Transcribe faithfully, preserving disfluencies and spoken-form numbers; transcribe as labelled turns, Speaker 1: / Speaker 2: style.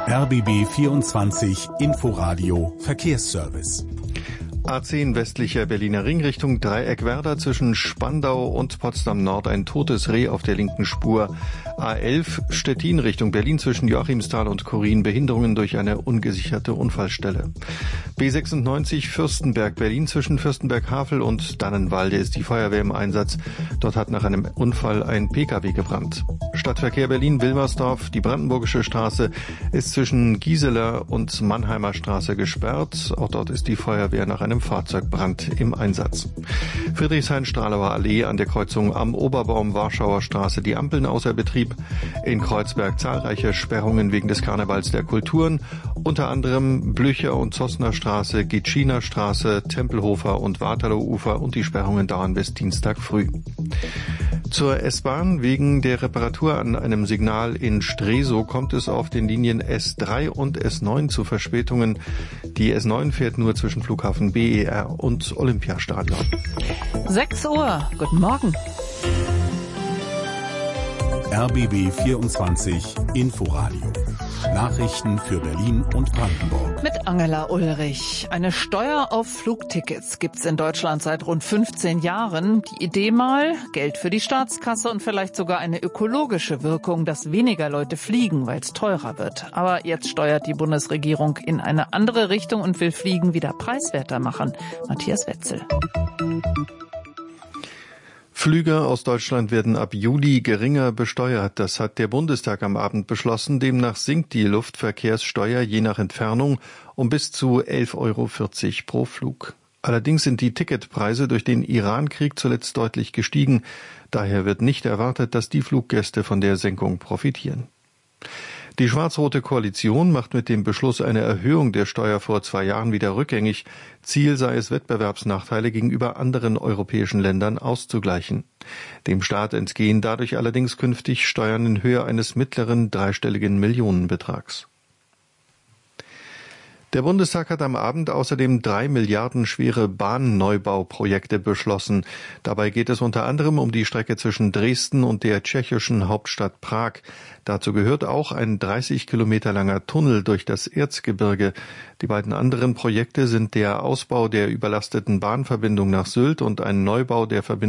Speaker 1: R B B vierundzwanzig Inforadio Verkehrsservice.
Speaker 2: A zehn westlicher Berliner Ring Richtung Dreieckwerder zwischen Spandau und Potsdam Nord ein totes Reh auf der linken Spur. A elf Stettin Richtung Berlin zwischen Joachimsthal und Chorin Behinderungen durch eine ungesicherte Unfallstelle. B sechsundneunzig Fürstenberg Berlin zwischen Fürstenberg-Havel und Dannenwalde ist die Feuerwehr im Einsatz. Dort hat nach einem Unfall ein Pkw gebrannt. Stadtverkehr Berlin-Wilmersdorf, die Brandenburgische Straße ist zwischen Gieseler und Mannheimer Straße gesperrt. Auch dort ist die Feuerwehr nach einem Fahrzeugbrand im Einsatz. Friedrichshain-Stralauer Allee an der Kreuzung am Oberbaum Warschauer Straße die Ampeln außer Betrieb. In Kreuzberg zahlreiche Sperrungen wegen des Karnevals der Kulturen, unter anderem Blücher und Zossner Straße, Gitschiner Straße, Tempelhofer und Waterloo-Ufer und die Sperrungen dauern bis Dienstag früh. Zur S-Bahn. Wegen der Reparatur an einem Signal in Stresow kommt es auf den Linien S drei und S neun zu Verspätungen. Die S neun fährt nur zwischen Flughafen B E R und Olympiastadion.
Speaker 3: sechs Uhr. Guten Morgen.
Speaker 1: R B B vierundzwanzig Inforadio. Nachrichten für Berlin und Brandenburg.
Speaker 3: Mit Angela Ulrich. Eine Steuer auf Flugtickets gibt's in Deutschland seit rund fünfzehn Jahren. Die Idee mal, Geld für die Staatskasse und vielleicht sogar eine ökologische Wirkung, dass weniger Leute fliegen, weil es teurer wird. Aber jetzt steuert die Bundesregierung in eine andere Richtung und will Fliegen wieder preiswerter machen. Matthias Wetzel.
Speaker 2: Flüge aus Deutschland werden ab Juli geringer besteuert. Das hat der Bundestag am Abend beschlossen. Demnach sinkt die Luftverkehrssteuer je nach Entfernung um bis zu elf Euro vierzig pro Flug. Allerdings sind die Ticketpreise durch den Iran-Krieg zuletzt deutlich gestiegen. Daher wird nicht erwartet, dass die Fluggäste von der Senkung profitieren. Die schwarz-rote Koalition macht mit dem Beschluss eine Erhöhung der Steuer vor zwei Jahren wieder rückgängig. Ziel sei es, Wettbewerbsnachteile gegenüber anderen europäischen Ländern auszugleichen. Dem Staat entgehen dadurch allerdings künftig Steuern in Höhe eines mittleren dreistelligen Millionenbetrags. Der Bundestag hat am Abend außerdem drei Milliarden schwere Bahnneubauprojekte beschlossen. Dabei geht es unter anderem um die Strecke zwischen Dresden und der tschechischen Hauptstadt Prag. Dazu gehört auch ein dreißig Kilometer langer Tunnel durch das Erzgebirge. Die beiden anderen Projekte sind der Ausbau der überlasteten Bahnverbindung nach Sylt und ein Neubau der Verbindung